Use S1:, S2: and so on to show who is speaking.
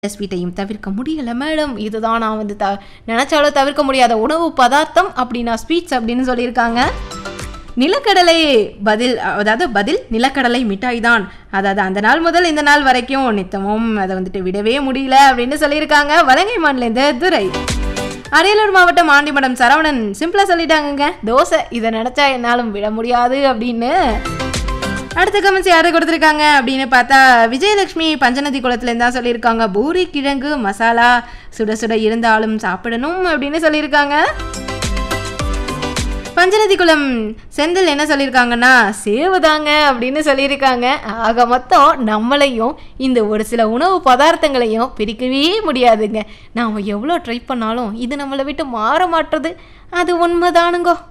S1: ஸ்வீட்டையும் தவிர்க்க முடியல மேடம். இதுதான் நான் வந்து நினைச்சாலும் தவிர்க்க முடியாத உணவு பதார்த்தம் அப்படின்னா ஸ்வீட்ஸ் அப்படின்னு சொல்லியிருக்காங்க. நிலக்கடலை பதில், அதாவது பதில் நிலக்கடலை மிட்டாய் தான். அதாவது அந்த நாள் முதல் இந்த நாள் வரைக்கும் நித்தமும் அதை வந்துட்டு விடவே முடியல அப்படின்னு சொல்லியிருக்காங்க. வலங்கை மாநிலேருந்து துரை. அரியலூர் மாவட்டம் ஆண்டிமடம் சரவணன் சிம்பிளா சொல்லிட்டாங்கங்க, தோசை. இதை நினைச்சா என்னாலும் விட முடியாது அப்படின்னு. அடுத்த கமெண்ட்ஸ் யாரை கொடுத்துருக்காங்க அப்படின்னு பார்த்தா விஜயலட்சுமி பஞ்சநதி குளத்துலேருந்து தான் சொல்லியிருக்காங்க. பூரி கிழங்கு மசாலா சுட சுட இருந்தாலும் சாப்பிடணும் அப்படின்னு சொல்லியிருக்காங்க. பஞ்சநதி குளம் செந்தில் என்ன சொல்லியிருக்காங்கன்னா சேவுதாங்க அப்படின்னு சொல்லியிருக்காங்க. ஆக மொத்தம் நம்மளையும் இந்த ஒரு சில உணவு பதார்த்தங்களையும் பிரிக்கவே முடியாதுங்க. நாம் எவ்வளோ ட்ரை பண்ணாலும் இது நம்மளை விட்டு மாற மாட்டுறது, அது உண்மைதானுங்கோ.